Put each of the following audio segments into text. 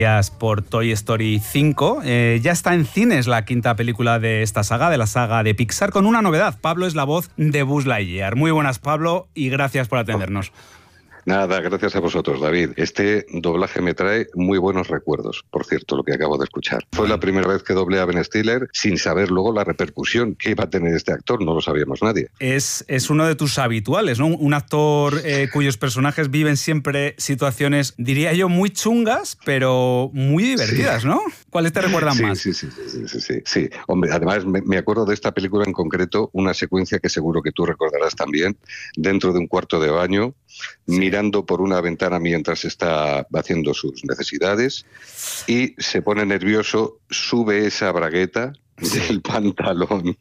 por Toy Story 5. Ya está en cines la quinta película de esta saga, de la saga de Pixar, con una novedad. Pablo es la voz de Buzz Lightyear. Muy buenas, Pablo, y gracias por atendernos. Nada, gracias a vosotros, David. Este doblaje me trae muy buenos recuerdos, por cierto, lo que acabo de escuchar. Fue la primera vez que doblé a Ben Stiller sin saber luego la repercusión que iba a tener este actor, no lo sabíamos nadie. Es uno de tus habituales, ¿no? Un actor cuyos personajes viven siempre situaciones, diría yo, muy chungas, pero muy divertidas, sí. ¿No? ¿Cuáles te recuerdan más? Sí. Hombre, además me acuerdo de esta película en concreto, una secuencia que seguro que tú recordarás también, dentro de un cuarto de baño, mirando por una ventana mientras está haciendo sus necesidades y se pone nervioso, sube esa bragueta del pantalón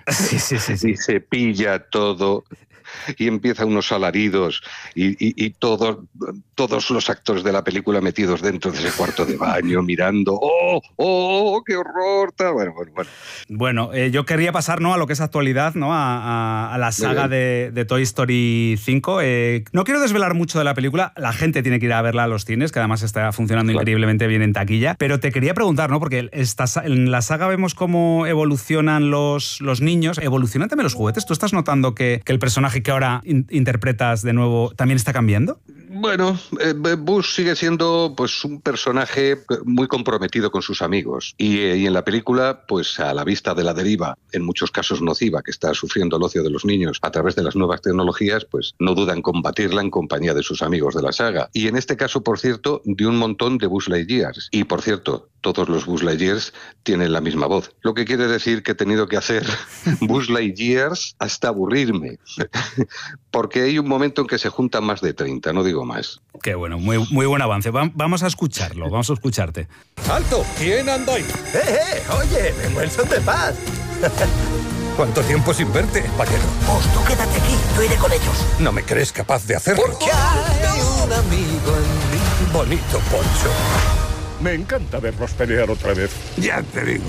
y se pilla todo y empieza unos alaridos y todos los actores de la película metidos dentro de ese cuarto de baño mirando, ¡oh, qué horror! Bueno, yo quería pasar, ¿no?, a lo que es actualidad, ¿no?, a la saga de Toy Story 5. No quiero desvelar mucho de la película, la gente tiene que ir a verla a los cines, que además está funcionando increíblemente bien en taquilla, pero te quería preguntar, ¿no?, porque en la saga vemos cómo evolucionan los niños, evolucionan también los juguetes. ¿Tú estás notando que el personaje que ahora interpretas de nuevo también está cambiando? Bueno, Buzz sigue siendo pues un personaje muy comprometido con sus amigos y en la película, pues a la vista de la deriva, en muchos casos nociva, que está sufriendo el ocio de los niños a través de las nuevas tecnologías, pues no duda en combatirla en compañía de sus amigos de la saga. Y en este caso, por cierto, de un montón de Buzz Lightyears. Y por cierto, todos los Buzz Lightyears tienen la misma voz. Lo que quiere decir que he tenido que hacer Buzz Lightyears hasta aburrirme. Porque hay un momento en que se juntan más de 30, no digo más. Qué bueno, muy buen avance. Vamos a escucharlo, vamos a escucharte. ¡Alto! ¿Quién anda ahí? Oye, vengo en son de paz. ¿Cuánto tiempo sin verte, vaquero? Pues tú quédate aquí, yo iré con ellos. ¿No me crees capaz de hacerlo? Porque hay un amigo en mí. Bonito poncho. Me encanta verlos pelear otra vez. Ya te digo.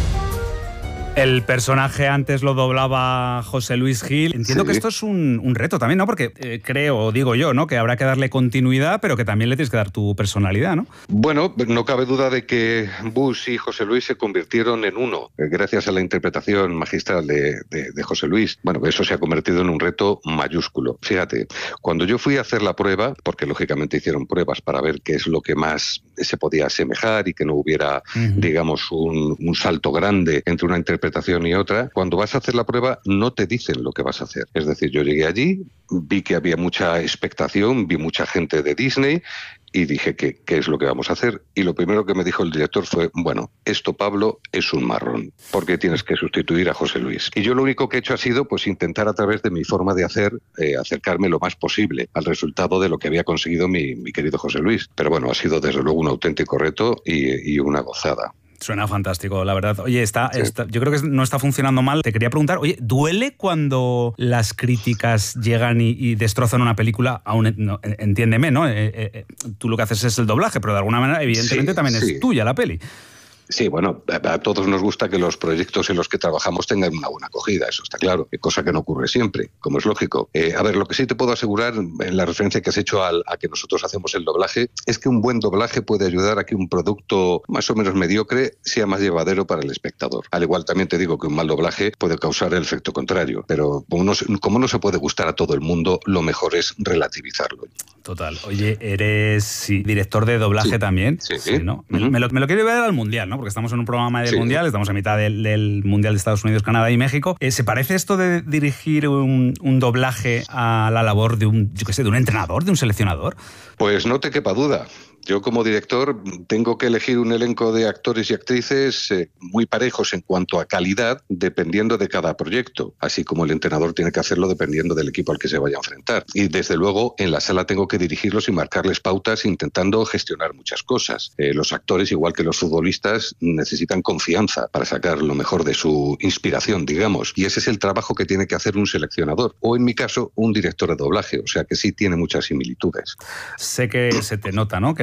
El personaje antes lo doblaba José Luis Gil. Entiendo que esto es un reto también, ¿no? Porque digo yo, ¿no?, que habrá que darle continuidad, pero que también le tienes que dar tu personalidad, ¿no? Bueno, no cabe duda de que Buzz y José Luis se convirtieron en uno, gracias a la interpretación magistral de José Luis. Bueno, eso se ha convertido en un reto mayúsculo. Fíjate, cuando yo fui a hacer la prueba, porque lógicamente hicieron pruebas para ver qué es lo que más se podía asemejar y que no hubiera, digamos, un salto grande entre una interpretación y otra, cuando vas a hacer la prueba no te dicen lo que vas a hacer. Es decir, yo llegué allí, vi que había mucha expectación, vi mucha gente de Disney y dije, ¿qué es lo que vamos a hacer? Y lo primero que me dijo el director fue, bueno, esto, Pablo, es un marrón, porque tienes que sustituir a José Luis. Y yo lo único que he hecho ha sido pues intentar a través de mi forma de hacer, acercarme lo más posible al resultado de lo que había conseguido mi querido José Luis. Pero bueno, ha sido desde luego un auténtico reto y una gozada. Suena fantástico, la verdad. Oye, yo creo que no está funcionando mal. Te quería preguntar, oye, ¿duele cuando las críticas llegan y destrozan una película? Entiéndeme, ¿no? Tú lo que haces es el doblaje, pero de alguna manera, evidentemente, también es tuya la peli. Sí, bueno, a todos nos gusta que los proyectos en los que trabajamos tengan una buena acogida, eso está claro, cosa que no ocurre siempre, como es lógico. A ver, lo que sí te puedo asegurar, en la referencia que has hecho a que nosotros hacemos el doblaje, es que un buen doblaje puede ayudar a que un producto más o menos mediocre sea más llevadero para el espectador. Al igual también te digo que un mal doblaje puede causar el efecto contrario, pero como no se puede gustar a todo el mundo, lo mejor es relativizarlo. Total. Oye, eres director de doblaje también. Sí, ¿no? Me lo quiero ver al Mundial, ¿no? Porque estamos en un programa del Mundial, estamos a mitad del Mundial de Estados Unidos, Canadá y México. ¿Se parece esto de dirigir un doblaje a la labor de un entrenador, de un seleccionador? Pues no te quepa duda. Yo como director tengo que elegir un elenco de actores y actrices muy parejos en cuanto a calidad, dependiendo de cada proyecto, así como el entrenador tiene que hacerlo dependiendo del equipo al que se vaya a enfrentar. Y desde luego en la sala tengo que dirigirlos y marcarles pautas intentando gestionar muchas cosas. Los actores, igual que los futbolistas, necesitan confianza para sacar lo mejor de su inspiración, digamos. Y ese es el trabajo que tiene que hacer un seleccionador, o en mi caso, un director de doblaje, o sea que sí tiene muchas similitudes. Sé que se te nota, ¿no?, que eres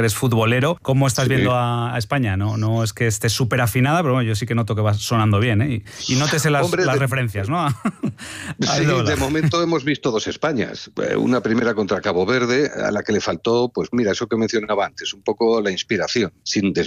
eres futbolero. ¿Cómo estás viendo a España? No es que estés súper afinada, pero bueno, yo sí que noto que vas sonando bien, ¿eh? Y nótese las referencias, ¿no? Sí, de momento hemos visto 2 Españas. Una primera contra Cabo Verde, a la que le faltó, pues mira, eso que mencionaba antes, un poco la inspiración, sin